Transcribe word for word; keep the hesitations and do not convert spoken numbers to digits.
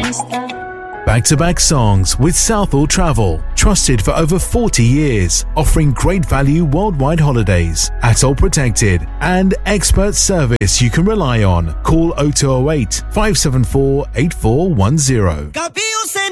Back-to-back songs with Southall Travel, trusted for over forty years, offering great value worldwide holidays, Atoll protected, and expert service you can rely on. Call oh two oh eight, five seven four, eight four one zero. Copy.